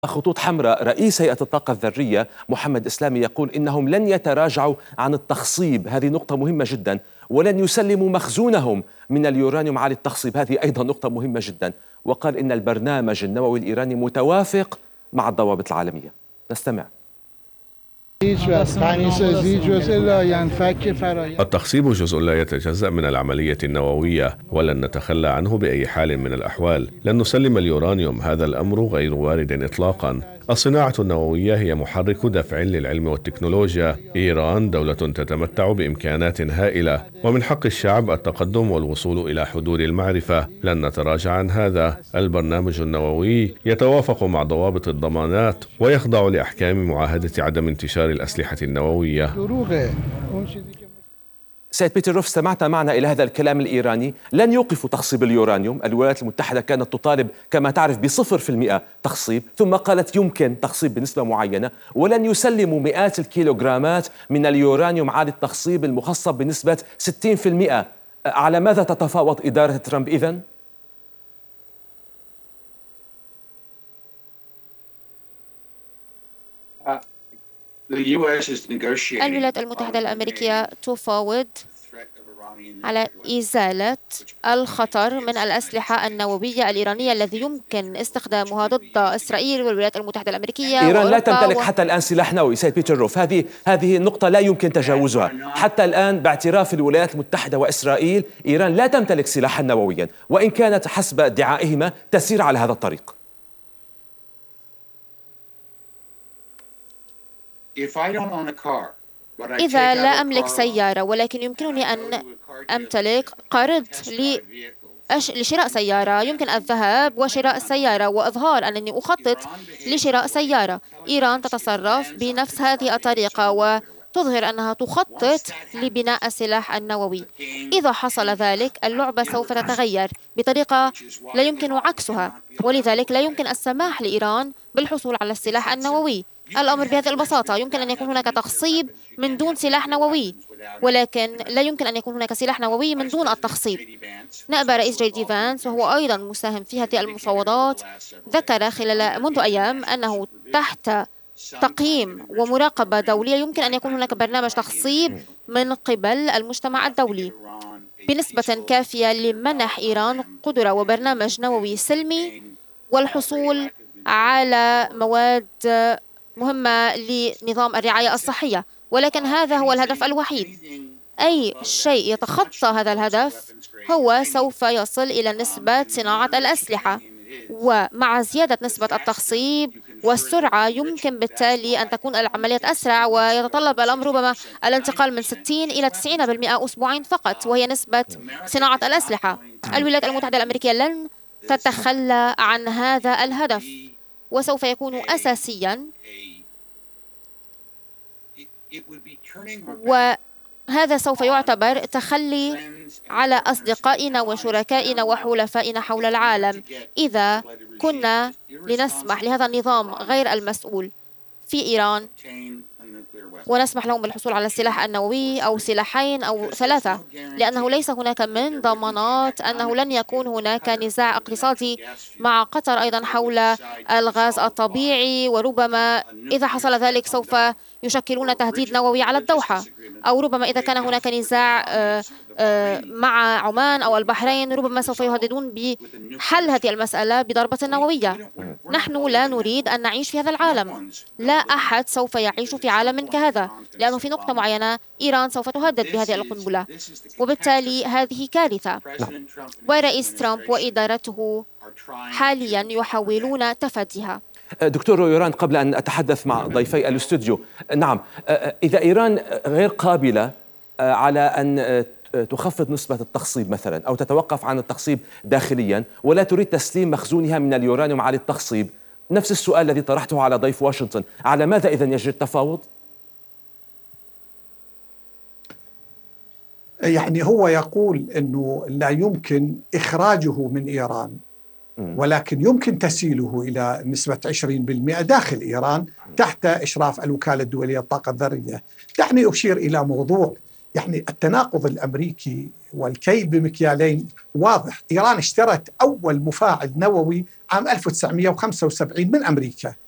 خطوط حمراء. رئيس هيئة الطاقة الذرية محمد إسلامي يقول إنهم لن يتراجعوا عن التخصيب، هذه نقطة مهمة جدا، ولن يسلموا مخزونهم من اليورانيوم عالي التخصيب، هذه أيضا نقطة مهمة جدا. وقال إن البرنامج النووي الإيراني متوافق مع الضوابط العالمية. نستمع. التخصيب جزء لا يتجزأ من العملية النووية، ولن نتخلى عنه بأي حال من الأحوال. لن نسلم اليورانيوم، هذا الأمر غير وارد إطلاقا. الصناعة النووية هي محرك دفع للعلم والتكنولوجيا. إيران دولة تتمتع بإمكانات هائلة، ومن حق الشعب التقدم والوصول إلى حدود المعرفة. لن نتراجع عن هذا. البرنامج النووي يتوافق مع ضوابط الضمانات ويخضع لأحكام معاهدة عدم انتشار الأسلحة النووية. سيد بيتروف، استمعت معنا إلى هذا الكلام الإيراني. لن يوقفوا تخصيب اليورانيوم. الولايات المتحدة كانت تطالب كما تعرف ب0% تخصيب، ثم قالت يمكن تخصيب بنسبة معينة، ولن يسلموا مئات الكيلوغرامات من اليورانيوم عالي التخصيب المخصب بنسبة 60%. على ماذا تتفاوض إدارة ترامب إذن؟ الولايات المتحدة الأمريكية تفاوض على إزالة الخطر من الأسلحة النووية الإيرانية الذي يمكن استخدامها ضد إسرائيل والولايات المتحدة الأمريكية. إيران لا تمتلك حتى الآن سلاح نووي. سيد بيتروف، هذه النقطة لا يمكن تجاوزها. حتى الآن باعتراف الولايات المتحدة وإسرائيل، إيران لا تمتلك سلاحا نوويا، وإن كانت حسب ادعائهما تسير على هذا الطريق. إذا لا أملك سيارة ولكن يمكنني أن أمتلك قرض لشراء سيارة، يمكن الذهاب وشراء السيارة وإظهار أنني أخطط لشراء سيارة. إيران تتصرف بنفس هذه الطريقة وتظهر أنها تخطط لبناء السلاح النووي. إذا حصل ذلك اللعبة سوف تتغير بطريقة لا يمكن عكسها، ولذلك لا يمكن السماح لإيران بالحصول على السلاح النووي. الأمر بهذه البساطة، يمكن أن يكون هناك تخصيب من دون سلاح نووي، ولكن لا يمكن أن يكون هناك سلاح نووي من دون التخصيب. نائب رئيس جي دي فانس، وهو أيضا مساهم في هذه المفاوضات، ذكر منذ أيام أنه تحت تقييم ومراقبة دولية يمكن أن يكون هناك برنامج تخصيب من قبل المجتمع الدولي بنسبة كافية لمنح إيران قدرة وبرنامج نووي سلمي والحصول على مواد مهمة لنظام الرعاية الصحية. ولكن هذا هو الهدف الوحيد. أي شيء يتخطى هذا الهدف هو سوف يصل إلى نسبة صناعة الأسلحة، ومع زيادة نسبة التخصيب والسرعة يمكن بالتالي أن تكون العمليات أسرع، ويتطلب الأمر ربما الانتقال من 60 إلى 90% أسبوعين فقط، وهي نسبة صناعة الأسلحة. الولايات المتحدة الأمريكية لن تتخلى عن هذا الهدف، وسوف يكون أساسياً، وهذا سوف يعتبر تخلي على أصدقائنا وشركائنا وحلفائنا حول العالم إذا كنا لنسمح لهذا النظام غير المسؤول في إيران ونسمح لهم بالحصول على السلاح النووي أو سلاحين أو 3، لأنه ليس هناك من ضمانات أنه لن يكون هناك نزاع اقتصادي مع قطر أيضا حول الغاز الطبيعي، وربما إذا حصل ذلك سوف يشكلون تهديد نووي على الدوحة، أو ربما إذا كان هناك نزاع مع عمان أو البحرين ربما سوف يهددون بحل هذه المسألة بضربة نووية. نحن لا نريد أن نعيش في هذا العالم، لا أحد سوف يعيش في عالم كهذا، لأنه في نقطة معينة إيران سوف تهدد بهذه القنبلة، وبالتالي هذه كارثة. ورئيس ترامب وإدارته حاليا يحاولون تفاديها. دكتور يوران، قبل أن أتحدث مع ضيفي الاستوديو، نعم، إذا إيران غير قابلة على أن تخفض نسبة التخصيب مثلا أو تتوقف عن التخصيب داخليا ولا تريد تسليم مخزونها من اليورانيوم عالي التخصيب، نفس السؤال الذي طرحته على ضيف واشنطن، على ماذا إذن يجري التفاوض؟ يعني هو يقول أنه لا يمكن إخراجه من إيران، ولكن يمكن تسييله إلى نسبة 20% داخل إيران تحت إشراف الوكالة الدولية للطاقة الذرية. دعني أشير إلى موضوع يعني التناقض الأمريكي والكيل بمكيالين واضح. إيران اشترت أول مفاعل نووي عام 1975 من أمريكا،